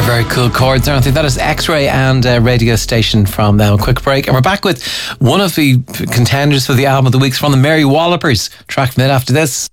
Very cool chords, aren't they? That is X-Ray and Radio Station from them. A quick break, and we're back with one of the contenders for the album of the week from the Mary Wallopers. Track from it after this.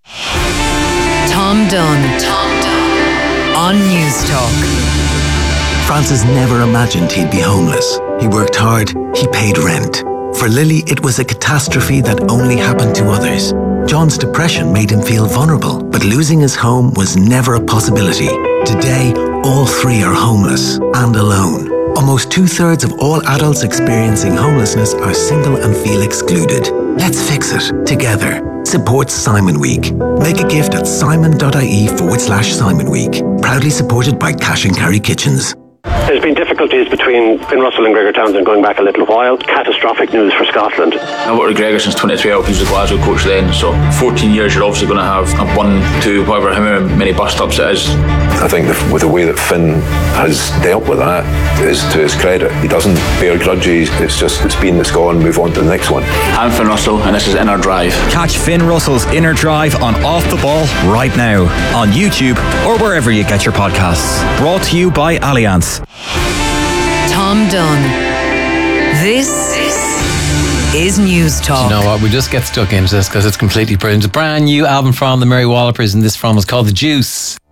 Tom Dunn on News Talk. Francis never imagined he'd be homeless. He worked hard, he paid rent. For Lily, it was a catastrophe that only happened to others. John's depression made him feel vulnerable, but losing his home was never a possibility. Today, all three are homeless and alone. Almost 2/3 of all adults experiencing homelessness are single and feel excluded. Let's fix it together. Support Simon Week. Make a gift at simon.ie/Simon Week. Proudly supported by Cash and Carry Kitchens. There's been difficulties between Finn Russell and Gregor Townsend going back a little while. Catastrophic news for Scotland. I worked with Gregor since 2012. He was the Glasgow coach then. So 14 years, you're obviously going to have a 1 to however many bus stops it is. I think with the way that Finn has dealt with that is to his credit. He doesn't bear grudges. It's just, it's been, it's gone, move on to the next one. I'm Finn Russell and this is Inner Drive. Catch Finn Russell's Inner Drive on Off the Ball right now on YouTube or wherever you get your podcasts. Brought to you by Allianz. Tom Dunn. This is News Talk. You know what? We just get stuck into this because it's completely brilliant. It's a brand new album from the Mary Wallopers, and this from is called The Juice.